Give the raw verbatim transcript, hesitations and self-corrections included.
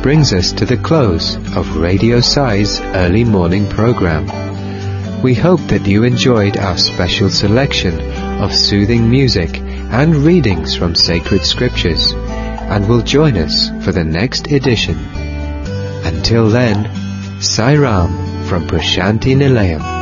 brings us to the close of Radio Sai's early morning program. We hope that you enjoyed our special selection of soothing music and readings from sacred scriptures, and will join us for the next edition. Until then, Sai Ram from Prashanti Nilayam.